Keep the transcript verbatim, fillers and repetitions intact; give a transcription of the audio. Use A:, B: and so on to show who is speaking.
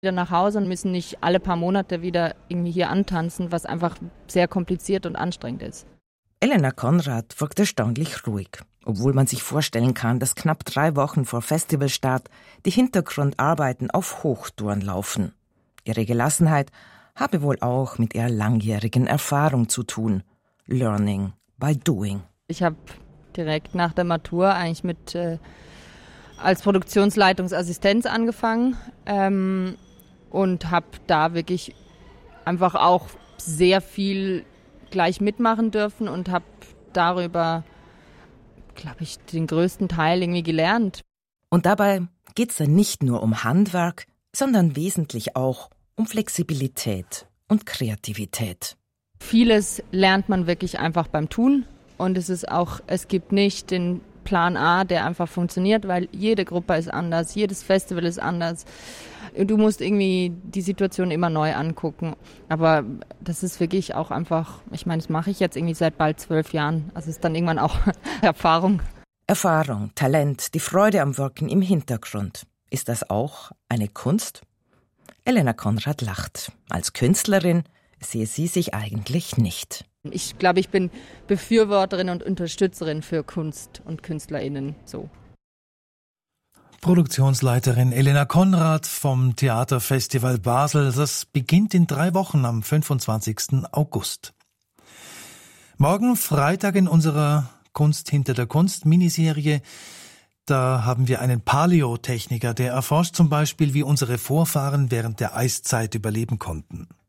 A: wieder nach Hause und müssen nicht alle paar Monate wieder irgendwie hier antanzen, was einfach sehr kompliziert und anstrengend ist.
B: Elena Conrad wirkt erstaunlich ruhig, obwohl man sich vorstellen kann, dass knapp drei Wochen vor Festivalstart die Hintergrundarbeiten auf Hochtouren laufen. Ihre Gelassenheit habe wohl auch mit ihrer langjährigen Erfahrung zu tun. Learning by doing.
A: Ich habe direkt nach der Matur eigentlich mit äh, als Produktionsleitungsassistenz angefangen ähm, und habe da wirklich einfach auch sehr viel gleich mitmachen dürfen und habe darüber, glaube ich, den größten Teil irgendwie gelernt.
B: Und dabei geht es ja nicht nur um Handwerk, sondern wesentlich auch um Flexibilität und Kreativität.
A: Vieles lernt man wirklich einfach beim Tun und es ist auch, es gibt nicht den Plan A, der einfach funktioniert, weil jede Gruppe ist anders, jedes Festival ist anders. Du musst irgendwie die Situation immer neu angucken. Aber das ist wirklich auch einfach, ich meine, das mache ich jetzt irgendwie seit bald zwölf Jahren. Also es ist dann irgendwann auch Erfahrung.
B: Erfahrung, Talent, die Freude am Wirken im Hintergrund. Ist das auch eine Kunst? Elena Conrad lacht. Als Künstlerin sehe sie sich eigentlich nicht.
A: Ich glaube, ich bin Befürworterin und Unterstützerin für Kunst und KünstlerInnen. So.
C: Produktionsleiterin Elena Conrad vom Theaterfestival Basel. Das beginnt in drei Wochen am fünfundzwanzigsten August. Morgen Freitag in unserer Kunst hinter der Kunst Miniserie. Da haben wir einen Paläotechniker, der erforscht zum Beispiel, wie unsere Vorfahren während der Eiszeit überleben konnten.